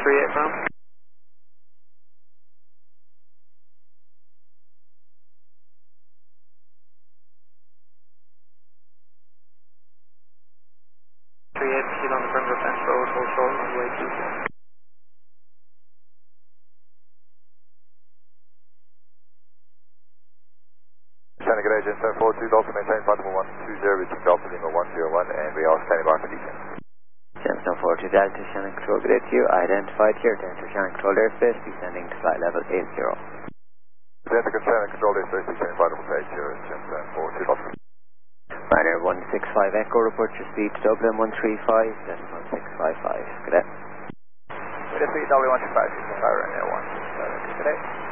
38 from. Keep on the perimeter fence road, hold short, runway 24. Santa Good Agent 742, Delta maintain flight number 120 reaching Delta Lima 101, and we are standing by for descent. Gem 742 Delta, Shannon Control, good day to you. Identified here to enter Shannon Control airspace, descending to flight level 80. Delta Shannon Control airspace, descending flight level 80, Gem 742 Delta. Ryanair 165 Echo, report your speed to Dublin 135, then 1655. Good day. Good day, W165, Ryanair 165 Echo, good day.